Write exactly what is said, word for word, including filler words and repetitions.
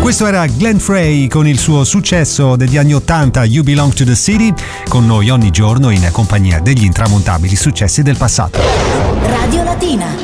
Questo era Glenn Frey con il suo successo degli anni ottanta, You Belong to the City, con noi ogni giorno in compagnia degli intramontabili successi del passato. Radio Latina.